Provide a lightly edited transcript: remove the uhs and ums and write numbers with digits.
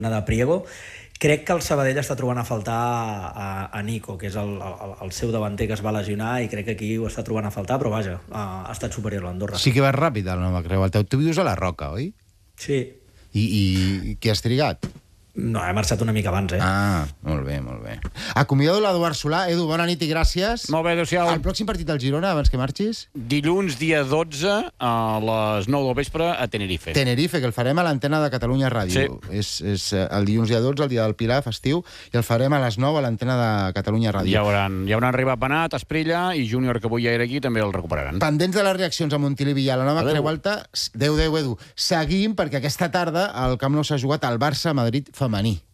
de Priego. Crec que el Sabadell està trobant a faltar a Nico, que és el seu davanter que es va lesionar, i crec que aquí ho està trobant a faltar, però vaja, ha estat superior a l'Andorra. Sí que va ràpid el Nova Creu. Tu vius a la Roca, oi? Sí. I què has trigat? No, he marxat una mica abans, Ah, molt bé, molt bé. Acomiado l'Eduard Solà. Edu, bona nit i gràcies. Molt bé, adéu-siau. El pròxim partit del Girona, abans que marxis? Dilluns, dia 12, a les 9 del vespre, a Tenerife. Tenerife, que el farem a l'antena de Catalunya Ràdio. Sí. És el dilluns dia 12, el dia del Pilar, festiu, i el farem a les 9 a l'antena de Catalunya Ràdio. Hi hauran arribat Benat, Esprilla i Júnior, que avui ja era aquí, també el recuperaran. Pendents de les reaccions a Montilivi i a la Nova Creu Alta, Déu, Edu. Seguim, perquè aquesta tarda al Camp Nou s'ha jugat el Barça-Madrid femení.